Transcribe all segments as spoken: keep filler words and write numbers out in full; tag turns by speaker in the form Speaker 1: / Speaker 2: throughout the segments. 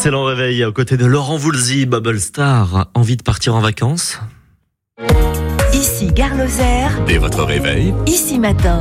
Speaker 1: Excellent réveil aux côtés de Laurent Voulzy, Bubble Star. Envie de partir en vacances ?
Speaker 2: Ici Gare Lozère.
Speaker 3: Dès votre réveil,
Speaker 2: Ici Matin.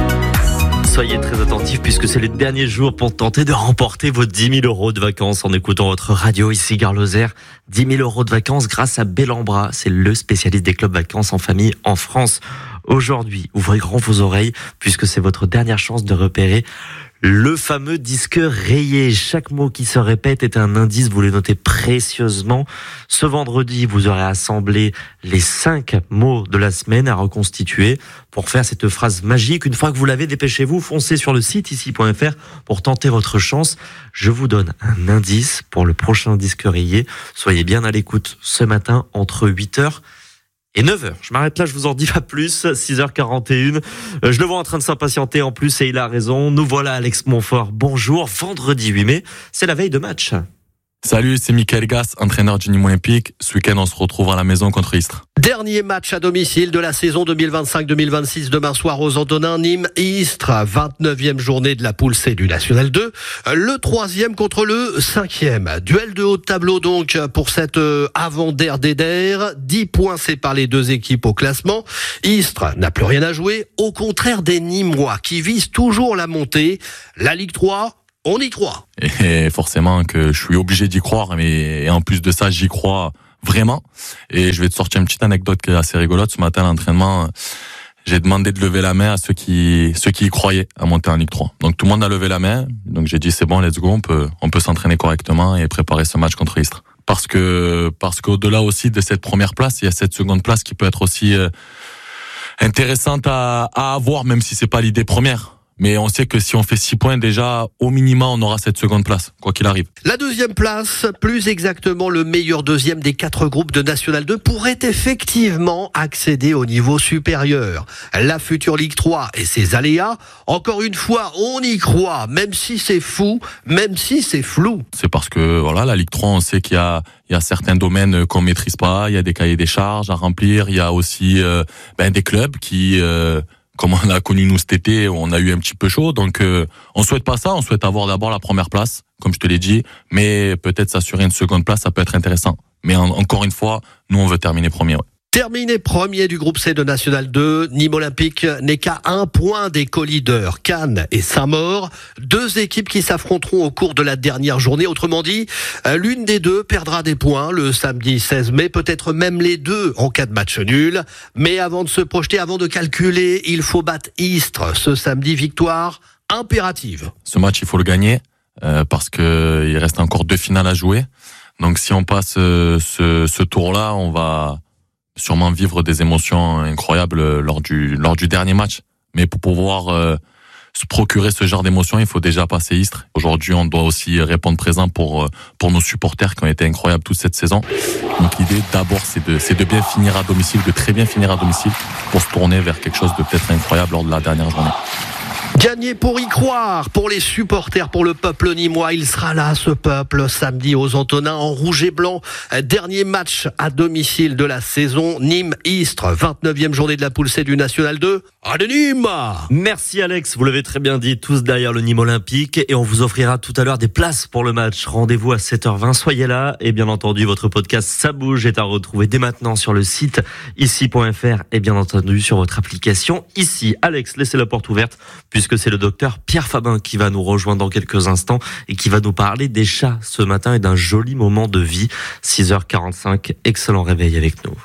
Speaker 1: Soyez très attentifs puisque c'est les derniers jours pour tenter de remporter vos dix mille euros de vacances en écoutant votre radio ici Gare Lozère. dix mille euros de vacances grâce à Bellambra. C'est le spécialiste des clubs vacances en famille en France. Aujourd'hui, ouvrez grand vos oreilles puisque c'est votre dernière chance de repérer le fameux disque rayé. Chaque mot qui se répète est un indice, vous les notez précieusement. Ce vendredi, vous aurez assemblé les cinq mots de la semaine à reconstituer pour faire cette phrase magique. Une fois que vous l'avez, dépêchez-vous, foncez sur le site ici point f r pour tenter votre chance. Je vous donne un indice pour le prochain disque rayé. Soyez bien à l'écoute ce matin entre huit heures et neuf heures. Je m'arrête là, je vous en dis pas plus. six heures quarante et une. Je le vois en train de s'impatienter en plus et il a raison. Nous voilà Alex Montfort. Bonjour. Vendredi huit mai, c'est la veille de match.
Speaker 4: Salut, c'est Michael Gass, entraîneur du Nîmes Olympique. Ce week-end, on se retrouve à la maison contre Istres.
Speaker 5: Dernier match à domicile de la saison deux mille vingt-cinq deux mille vingt-six, demain soir aux Antonins, Nîmes-Istres, vingt-neuvième journée de la poule C du National deux, le troisième contre le cinquième. Duel de haut de tableau donc pour cette avant-der d'Eder, dix points séparent les deux équipes au classement. Istres n'a plus rien à jouer, au contraire des Nîmois qui visent toujours la montée. La Ligue trois, on y croit.
Speaker 4: Et forcément que je suis obligé d'y croire, mais en plus de ça, j'y crois vraiment. Et je vais te sortir une petite anecdote qui est assez rigolote. Ce matin à l'entraînement, j'ai demandé de lever la main à ceux qui ceux qui y croyaient à monter en Ligue trois. Donc tout le monde a levé la main. Donc j'ai dit c'est bon, let's go, on peut on peut s'entraîner correctement et préparer ce match contre Istres. Parce que parce qu'au-delà aussi de cette première place, il y a cette seconde place qui peut être aussi euh, intéressante à, à avoir, même si c'est pas l'idée première. Mais on sait que si on fait six points, déjà, au minimum, on aura cette seconde place, quoi qu'il arrive.
Speaker 5: La deuxième place, plus exactement le meilleur deuxième des quatre groupes de National deux, pourrait effectivement accéder au niveau supérieur. La future Ligue trois et ses aléas, encore une fois, on y croit, même si c'est fou, même si c'est flou.
Speaker 4: C'est parce que, voilà, la Ligue trois, on sait qu'il y a, il y a certains domaines qu'on maîtrise pas, il y a des cahiers des charges à remplir, il y a aussi, euh, ben, des clubs qui, euh, comme on a connu nous cet été, on a eu un petit peu chaud, donc euh, on souhaite pas ça, on souhaite avoir d'abord la première place, comme je te l'ai dit, mais peut-être s'assurer une seconde place, ça peut être intéressant. Mais en, encore une fois, nous on veut terminer premier. Ouais.
Speaker 5: Terminé premier du groupe C de National deux, Nîmes Olympique n'est qu'à un point des co-leaders, Cannes et Saint-Maur, deux équipes qui s'affronteront au cours de la dernière journée. Autrement dit, l'une des deux perdra des points le samedi seize mai, peut-être même les deux en cas de match nul. Mais avant de se projeter, avant de calculer, il faut battre Istres ce samedi, victoire impérative.
Speaker 4: Ce match, il faut le gagner euh, parce que il reste encore deux finales à jouer. Donc si on passe euh, ce, ce tour-là, on va sûrement vivre des émotions incroyables lors du lors du dernier match. Mais pour pouvoir euh, se procurer ce genre d'émotions, il faut déjà passer Istres. Aujourd'hui, on doit aussi répondre présent pour pour nos supporters qui ont été incroyables toute cette saison. Donc l'idée d'abord, c'est de c'est de bien finir à domicile, de très bien finir à domicile pour se tourner vers quelque chose de peut-être incroyable lors de la dernière journée.
Speaker 5: Gagner pour y croire, pour les supporters, pour le peuple nîmois. Il sera là, ce peuple, samedi aux Antonins, en rouge et blanc. Dernier match à domicile de la saison. Nîmes-Istres, vingt-neuvième journée de la poule C du National deux. Allez Nîmes!
Speaker 1: Merci Alex, vous l'avez très bien dit, tous derrière le Nîmes Olympique. Et on vous offrira tout à l'heure des places pour le match. Rendez-vous à sept heures vingt, soyez là. Et bien entendu, votre podcast Ça Bouge est à retrouver dès maintenant sur le site ici point f r et bien entendu sur votre application ici. Alex, laissez la porte ouverte puisque c'est le docteur Pierre Fabin qui va nous rejoindre dans quelques instants et qui va nous parler des chats ce matin et d'un joli moment de vie. six heures quarante-cinq, excellent réveil avec nous.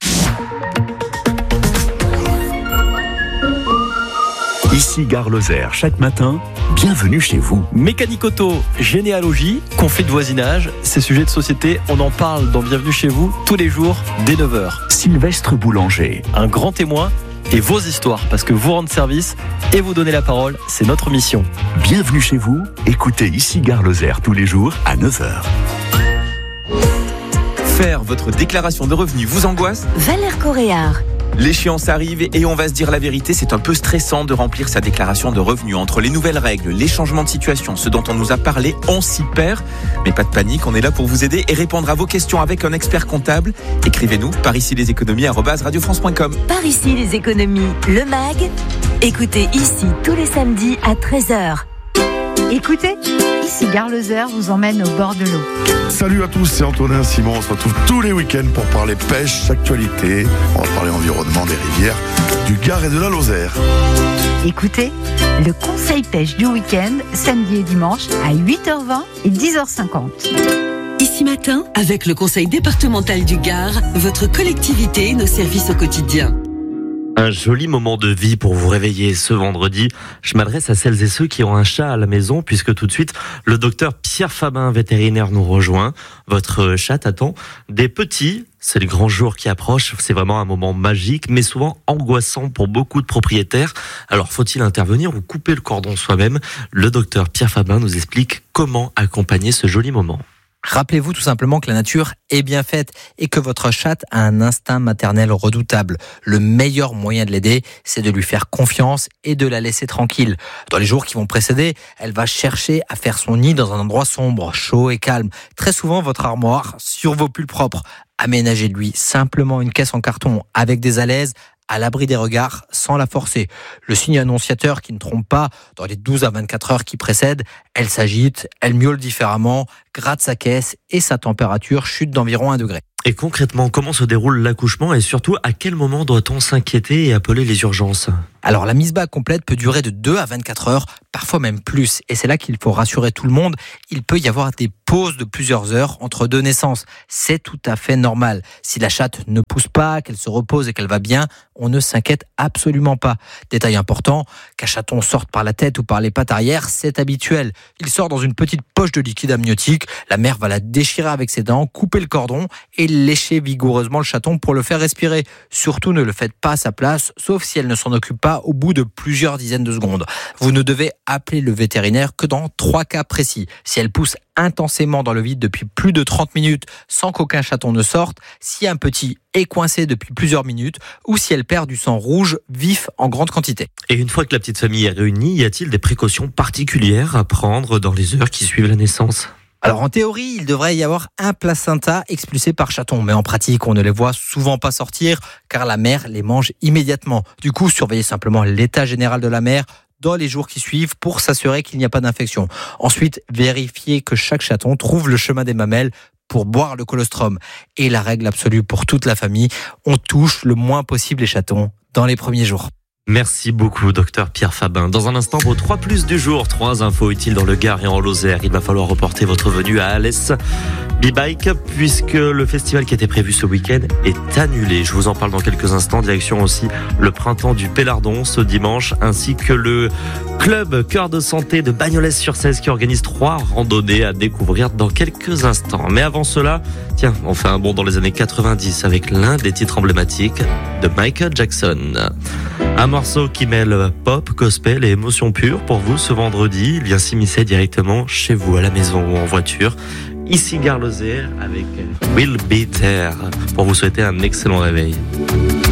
Speaker 3: ici Gare Lozère, chaque matin, bienvenue chez vous.
Speaker 6: Mécanique auto, généalogie, conflit de voisinage, ces sujets de société, on en parle dans Bienvenue chez vous tous les jours dès neuf heures.
Speaker 3: Sylvestre Boulanger,
Speaker 6: un grand témoin et vos histoires, parce que vous rendre service et vous donner la parole, c'est notre mission.
Speaker 3: Bienvenue chez vous, écoutez ici Gare Lozère tous les jours à neuf heures.
Speaker 7: Faire votre déclaration de revenus vous angoisse ?
Speaker 2: Valère Coréard.
Speaker 7: L'échéance arrive et on va se dire la vérité, c'est un peu stressant de remplir sa déclaration de revenus. Entre les nouvelles règles, les changements de situation, ce dont on nous a parlé, on s'y perd. Mais pas de panique, on est là pour vous aider et répondre à vos questions avec un expert comptable. Écrivez-nous par ici les économies arobase radio france point com.
Speaker 2: Par ici les économies, le mag. Écoutez ici tous les samedis à treize heures.
Speaker 8: Écoutez, ici Gare Lozère vous emmène au bord de l'eau.
Speaker 9: Salut à tous, c'est Antonin Simon. On se retrouve tous les week-ends pour parler pêche, actualité. On va parler environnement des rivières, du Gard et de la Lozère.
Speaker 8: Écoutez, le conseil pêche du week-end, samedi et dimanche à huit heures vingt et dix heures cinquante.
Speaker 10: Ici Matin, avec le conseil départemental du Gard, votre collectivité et nos services au quotidien.
Speaker 1: Un joli moment de vie pour vous réveiller ce vendredi. Je m'adresse à celles et ceux qui ont un chat à la maison, puisque tout de suite, le docteur Pierre Fabin, vétérinaire, nous rejoint. Votre chat attend des petits. C'est le grand jour qui approche. C'est vraiment un moment magique, mais souvent angoissant pour beaucoup de propriétaires. Alors, faut-il intervenir ou couper le cordon soi-même? Le docteur Pierre Fabin nous explique comment accompagner ce joli moment.
Speaker 11: Rappelez-vous tout simplement que la nature est bien faite et que votre chatte a un instinct maternel redoutable. Le meilleur moyen de l'aider, c'est de lui faire confiance et de la laisser tranquille. Dans les jours qui vont précéder, elle va chercher à faire son nid dans un endroit sombre, chaud et calme. Très souvent, votre armoire sur vos pulls propres. Aménagez-lui simplement une caisse en carton avec des alaises, à l'abri des regards, sans la forcer. Le signe annonciateur qui ne trompe pas, dans les douze à vingt-quatre heures qui précèdent, elle s'agite, elle miaule différemment, gratte sa caisse et sa température chute d'environ un degré.
Speaker 1: Et concrètement, comment se déroule l'accouchement et surtout, à quel moment doit-on s'inquiéter et appeler les urgences?
Speaker 11: Alors, la mise bas complète peut durer de deux à vingt-quatre heures, parfois même plus. Et c'est là qu'il faut rassurer tout le monde. Il peut y avoir des pauses de plusieurs heures entre deux naissances. C'est tout à fait normal. Si la chatte ne pousse pas, qu'elle se repose et qu'elle va bien, on ne s'inquiète absolument pas. Détail important, qu'un chaton sorte par la tête ou par les pattes arrière, c'est habituel. Il sort dans une petite poche de liquide amniotique. La mère va la déchirer avec ses dents, couper le cordon et lécher vigoureusement le chaton pour le faire respirer. Surtout ne le faites pas à sa place, sauf si elle ne s'en occupe pas au bout de plusieurs dizaines de secondes. Vous ne devez appeler le vétérinaire que dans trois cas précis. Si elle pousse intensément dans le vide depuis plus de trente minutes sans qu'aucun chaton ne sorte, si un petit est coincé depuis plusieurs minutes ou si elle perd du sang rouge vif en grande quantité.
Speaker 1: Et une fois que la petite famille est réunie, y a-t-il des précautions particulières à prendre dans les heures qui suivent la naissance ?
Speaker 11: Alors en théorie, il devrait y avoir un placenta expulsé par chaton, mais en pratique, on ne les voit souvent pas sortir car la mère les mange immédiatement. Du coup, surveillez simplement l'état général de la mère dans les jours qui suivent pour s'assurer qu'il n'y a pas d'infection. Ensuite, vérifiez que chaque chaton trouve le chemin des mamelles pour boire le colostrum. Et la règle absolue pour toute la famille, on touche le moins possible les chatons dans les premiers jours.
Speaker 1: Merci beaucoup, docteur Pierre Fabin. Dans un instant, vos trois plus du jour, trois infos utiles dans le Gard et en Lozère. Il va falloir reporter votre venue à Alès B-Bike puisque le festival qui était prévu ce week-end est annulé. Je vous en parle dans quelques instants. Direction aussi le printemps du Pélardon ce dimanche, ainsi que le club Cœur de Santé de Bagnols-sur-Cèze qui organise trois randonnées à découvrir dans quelques instants. Mais avant cela, tiens, on fait un bond dans les années quatre-vingt-dix avec l'un des titres emblématiques de Michael Jackson. Un morceau qui mêle pop, gospel et émotion pure pour vous ce vendredi. Il vient s'immiscer directement chez vous, à la maison ou en voiture. Ici Gare Lozère avec Will Be There pour vous souhaiter un excellent réveil.